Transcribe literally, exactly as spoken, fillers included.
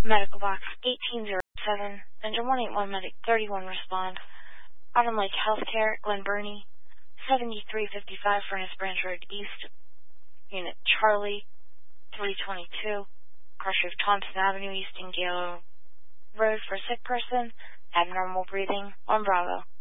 Medical box eighteen oh seven, engine one eight one, medic thirty-one respond. Autumn Lake Healthcare, Glen Burnie, seventy-three fifty-five Furnace Branch Road East, Unit Charlie, three twenty-two, Crossroad Thompson Avenue East in Gale Road for sick person, abnormal breathing, on Bravo.